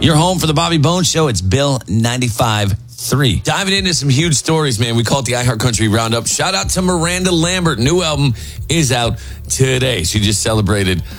Your home for the Bobby Bones Show. It's Bill 95.3. Diving into some huge stories, man. We call it the iHeartCountry Roundup. Shout out to Miranda Lambert. New album is out today. She just celebrated